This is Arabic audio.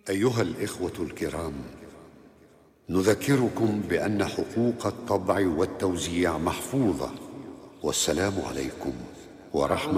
أيها الإخوة الكرام، نذكركم بأن حقوق الطبع والتوزيع محفوظة. والسلام عليكم ورحمة